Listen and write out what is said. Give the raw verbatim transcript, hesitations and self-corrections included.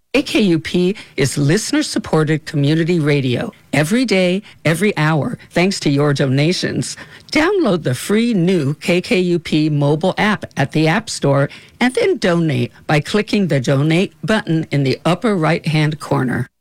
K K U P is listener-supported community radio every day, every hour, thanks to your donations. Download the free new K K U P mobile app at the App Store and then donate by clicking the Donate button in the upper right-hand corner.